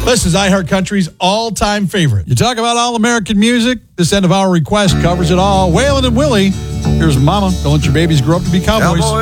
This is iHeart Country's all-time favorite. You talk about all-American music, this end of our request covers it all. Waylon and Willie, here's Mama. Don't let your babies grow up to be cowboys.